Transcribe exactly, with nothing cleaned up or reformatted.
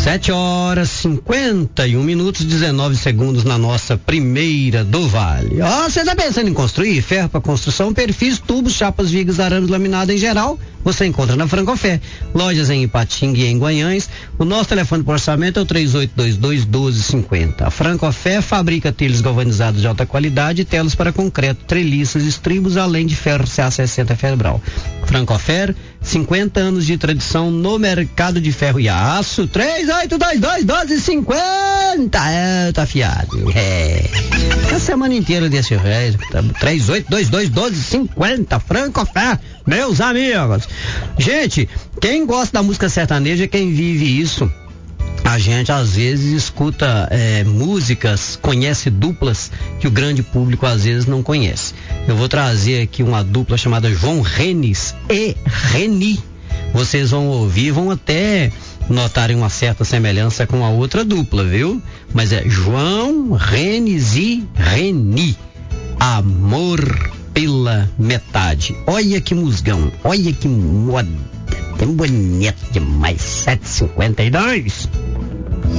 Sete horas, cinquenta e um minutos, dezenove segundos na nossa primeira do Vale. Ó, oh, você tá pensando em construir? Ferro para construção, perfis, tubos, chapas, vigas, arames, laminado em geral, você encontra na Francofé. Lojas em Ipatinga e em Guanhães. O nosso telefone por orçamento é o três oito dois dois, um dois cinco zero. A Francofé fabrica telhas galvanizados de alta qualidade e telas para concreto, treliças, estribos, além de ferro C A sessenta Febral. Francofé, cinquenta anos de tradição no mercado de ferro e aço. três oito dois dois, um dois cinco zero. É, tá fiado. É. A semana inteira desse resto. três oito dois dois, um dois cinco zero. Francofé, meus amigos. Gente, quem gosta da música sertaneja é quem vive isso. A gente às vezes escuta é, músicas, conhece duplas que o grande público às vezes não conhece. Eu vou trazer aqui uma dupla chamada João Renis e Reni. Vocês vão ouvir, vão até notarem uma certa semelhança com a outra dupla, viu? Mas é João Renis e Reni. Amor pela metade. Olha que musgão, olha que moda. Tem bonito demais. sete e cinquenta e dois.